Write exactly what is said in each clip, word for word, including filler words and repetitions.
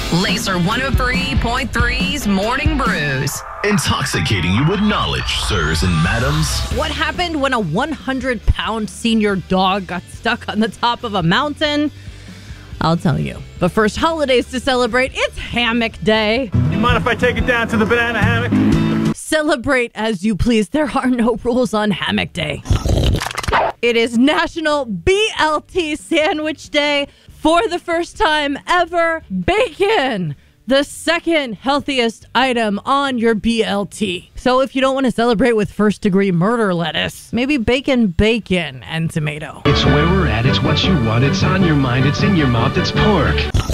Laser one oh three point three's Morning Brews. Intoxicating you with knowledge, sirs and madams. What happened when a one hundred pound senior dog got stuck on the top of a mountain? I'll tell you. But first, holidays to celebrate. It's Hammock Day. You mind if I take it down to the banana hammock? Celebrate as you please. There are no rules on Hammock Day. It is National B L T Sandwich Day. For the first time ever, bacon, the second healthiest item on your B L T. So if you don't want to celebrate with first degree murder lettuce, maybe bacon, bacon, and tomato. It's where we're at. It's what you want. It's on your mind. It's in your mouth. It's pork.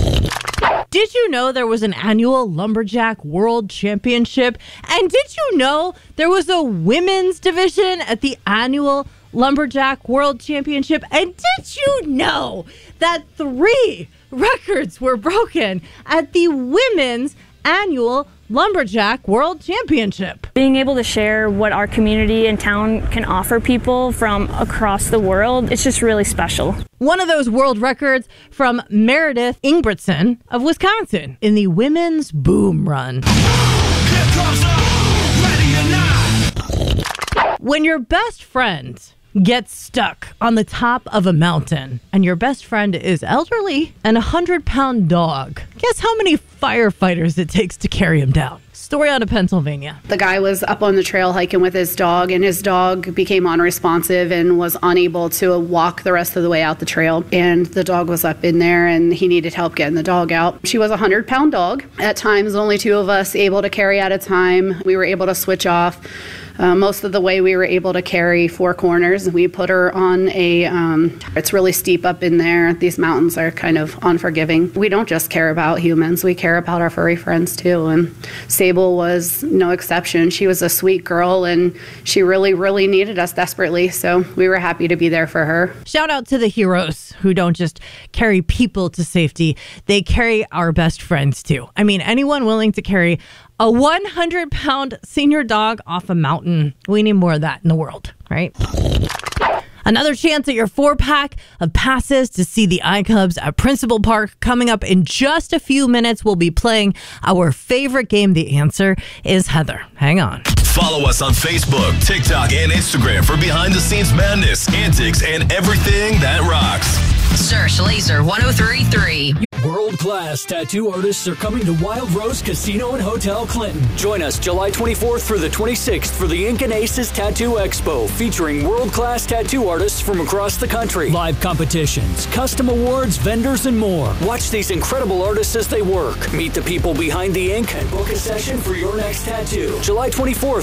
Did you know there was an annual Lumberjack World Championship? And did you know there was a women's division at the annual Lumberjack World Championship? And did you know that three records were broken at the women's annual Lumberjack World Championship? Being able to share what our community and town can offer people from across the world, it's just really special. One of those world records from Meredith Ingebrigtsen of Wisconsin in the women's boom run. Here comes the ready or not. When your best friend gets stuck on the top of a mountain and your best friend is elderly and a hundred pound dog, guess how many firefighters it takes to carry him down? Story out of Pennsylvania. The guy was up on the trail hiking with his dog, and his dog became unresponsive and was unable to walk the rest of the way out the trail. And the dog was up in there, and he needed help getting the dog out. She was a hundred pound dog. At times, only two of us able to carry at a time. We were able to switch off. Uh, most of the way we were able to carry four corners. We put her on a, um, it's really steep up in there. These mountains are kind of unforgiving. We don't just care about humans, we care about our furry friends too. And Sable was no exception. She was a sweet girl and she really, really needed us desperately. So we were happy to be there for her. Shout out to the heroes who don't just carry people to safety, they carry our best friends too. I mean, anyone willing to carry a one hundred pound senior dog off a mountain. We need more of that in the world, right? Another chance at your four-pack of passes to see the iCubs at Principal Park. Coming up in just a few minutes, we'll be playing our favorite game. The answer is Heather. Hang on. Follow us on Facebook, TikTok, and Instagram for behind-the-scenes madness, antics, and everything that rocks. Search Laser one oh three point three. World-class tattoo artists are coming to Wild Rose Casino and Hotel Clinton. Join us July twenty-fourth through the twenty-sixth for the Ink and Aces Tattoo Expo, featuring world-class tattoo artists from across the country. Live competitions, custom awards, vendors, and more. Watch these incredible artists as they work. Meet the people behind the ink and book a session for your next tattoo. July twenty-fourth